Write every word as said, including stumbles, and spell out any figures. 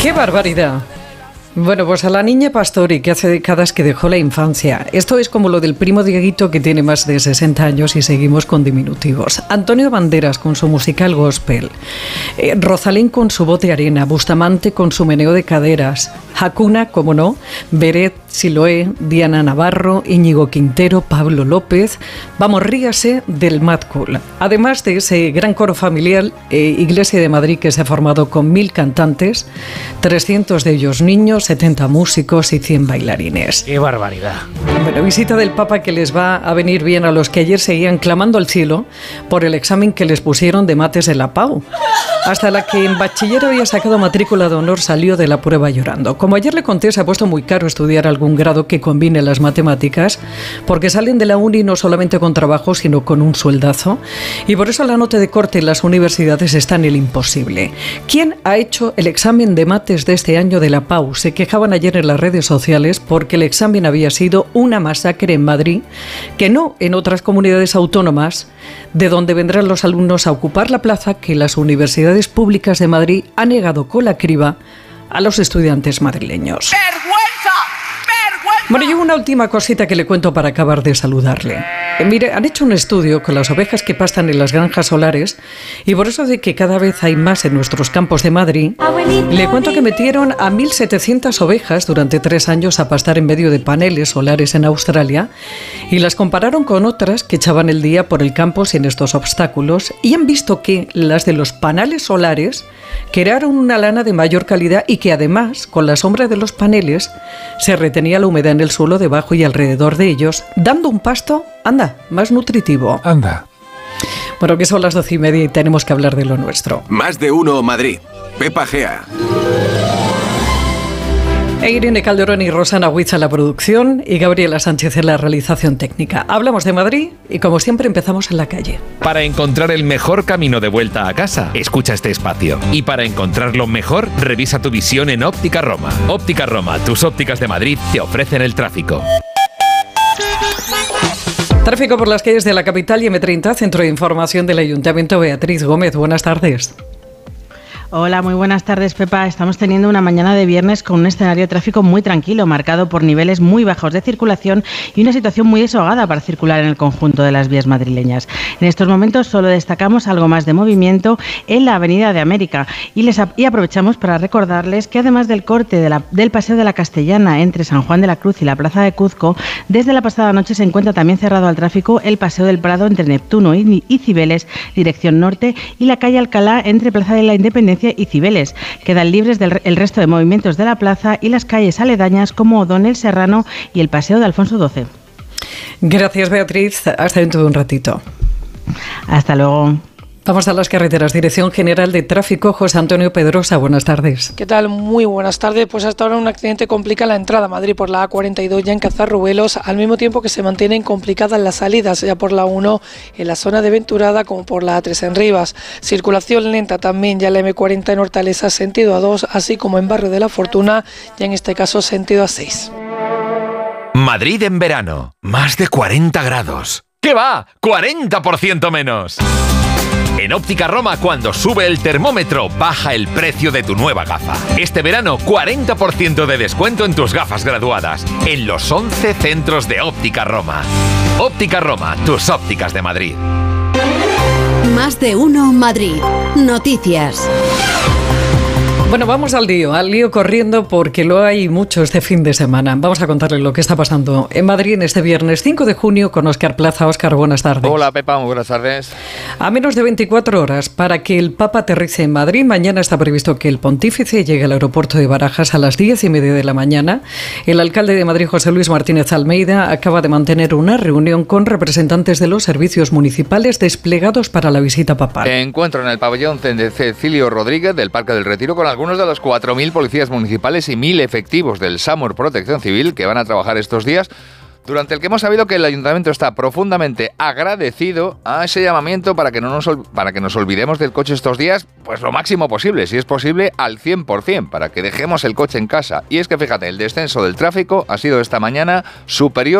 ¡Qué barbaridad! Bueno, pues a la niña Pastori, que hace décadas que dejó la infancia. Esto es como lo del primo Dieguito, que tiene más de sesenta años, y seguimos con diminutivos. Antonio Banderas con su musical gospel. Eh, Rosalén con su bote arena. Bustamante con su meneo de caderas. Hakuna, como no. Beret, Siloé, Diana Navarro, Íñigo Quintero, Pablo López. Vamos, ríase del Mad Cool. Además de ese gran coro familiar, eh, Iglesia de Madrid, que se ha formado con mil cantantes, trescientos de ellos niños, setenta músicos y cien bailarines. ¡Qué barbaridad! Bueno, visita del Papa que les va a venir bien a los que ayer seguían clamando al cielo por el examen que les pusieron de mates de la Pau. Hasta la que en bachiller había sacado matrícula de honor salió de la prueba llorando. Como ayer le conté, se ha puesto muy caro estudiar algún grado que combine las matemáticas, porque salen de la uni no solamente con trabajo, sino con un sueldazo. Y por eso la nota de corte en las universidades está en el imposible. ¿Quién ha hecho el examen de mates de este año de la Pau? Se quejaban ayer en las redes sociales porque el examen había sido una masacre en Madrid, que no en otras comunidades autónomas, de donde vendrán los alumnos a ocupar la plaza que las universidades públicas de Madrid han negado con la criba a los estudiantes madrileños. ¡Vergüenza! ¡Vergüenza! Bueno, y una última cosita que le cuento para acabar de saludarle. Eh, mire, han hecho un estudio con las ovejas que pastan en las granjas solares, y por eso de que cada vez hay más en nuestros campos de Madrid, le cuento que metieron a mil setecientas ovejas durante tres años a pastar en medio de paneles solares en Australia, y las compararon con otras que echaban el día por el campo sin estos obstáculos, y han visto que las de los paneles solares crearon una lana de mayor calidad, y que además, con la sombra de los paneles, se retenía la humedad en el suelo debajo y alrededor de ellos, dando un pasto, anda, más nutritivo. Anda. Bueno, que son las doce y media y tenemos que hablar de lo nuestro. Más de uno Madrid. Pepa Gea. Irene Calderón y Rosana Huiza en la producción y Gabriela Sánchez en la realización técnica. Hablamos de Madrid y, como siempre, empezamos en la calle. Para encontrar el mejor camino de vuelta a casa, escucha este espacio. Y para encontrarlo mejor, revisa tu visión en Óptica Roma. Óptica Roma, tus ópticas de Madrid, te ofrecen el tráfico. Tráfico por las calles de la capital y eme treinta, Centro de Información del Ayuntamiento. Beatriz Gómez, buenas tardes. Hola, muy buenas tardes, Pepa. Estamos teniendo una mañana de viernes con un escenario de tráfico muy tranquilo, marcado por niveles muy bajos de circulación y una situación muy desahogada para circular en el conjunto de las vías madrileñas. En estos momentos solo destacamos algo más de movimiento en la Avenida de América y, les, y aprovechamos para recordarles que, además del corte de la, del Paseo de la Castellana entre San Juan de la Cruz y la Plaza de Cuzco, desde la pasada noche se encuentra también cerrado al tráfico el Paseo del Prado entre Neptuno y, y Cibeles, dirección norte, y la calle Alcalá entre Plaza de la Independencia y Cibeles. Quedan libres del el resto de movimientos de la plaza y las calles aledañas como O'Donnell Serrano y el Paseo de Alfonso doce. Gracias, Beatriz. Hasta dentro de un ratito. Hasta luego. Vamos a las carreteras. Dirección General de Tráfico, José Antonio Pedrosa, buenas tardes. ¿Qué tal? Muy buenas tardes. Pues hasta ahora un accidente complica la entrada a Madrid por la A cuarenta y dos ya en Cazarrubelos, al mismo tiempo que se mantienen complicadas las salidas ya por la uno en la zona de Venturada como por la A tres en Rivas. Circulación lenta también ya en la eme cuarenta en Hortaleza sentido A dos, así como en Barrio de la Fortuna, ya en este caso sentido A seis. Madrid en verano, más de cuarenta grados. ¿Qué va? ¡cuarenta por ciento menos! En Óptica Roma, cuando sube el termómetro, baja el precio de tu nueva gafa. Este verano, cuarenta por ciento de descuento en tus gafas graduadas, en los once centros de Óptica Roma. Óptica Roma, tus ópticas de Madrid. Más de uno Madrid. Noticias. Bueno, vamos al lío, al lío corriendo porque lo hay mucho este fin de semana. Vamos a contarles lo que está pasando en Madrid en este viernes cinco de junio con Óscar Plaza. Óscar, buenas tardes. Hola, Pepa, muy buenas tardes. A menos de veinticuatro horas para que el Papa aterrice en Madrid, mañana está previsto que el pontífice llegue al aeropuerto de Barajas a las diez y media de la mañana. El alcalde de Madrid, José Luis Martínez Almeida, acaba de mantener una reunión con representantes de los servicios municipales desplegados para la visita papal. Encuentro en el pabellón de Cecilio Rodríguez del Parque del Retiro con algunos de los cuatro mil policías municipales y mil efectivos del SAMUR Protección Civil que van a trabajar estos días, durante el que hemos sabido que el Ayuntamiento está profundamente agradecido a ese llamamiento para que no nos, para que nos olvidemos del coche estos días, pues lo máximo posible, si es posible al cien por ciento, para que dejemos el coche en casa. Y es que fíjate, el descenso del tráfico ha sido esta mañana superior